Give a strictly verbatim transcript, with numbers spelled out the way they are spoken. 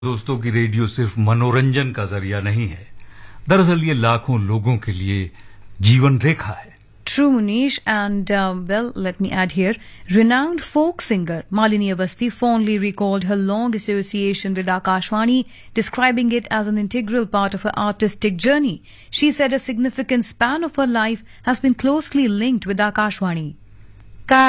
दोस्तों की रेडियो सिर्फ मनोरंजन का जरिया नहीं है, दरअसल ये लाखों लोगों के लिए जीवन रेखा है. True, Munish, and uh, well, let me add here, renowned folk singer Malini Awasthi fondly recalled her long association with Akashvani, describing it as an integral part of her artistic journey. She said a significant span of her life has been closely linked with Akashvani.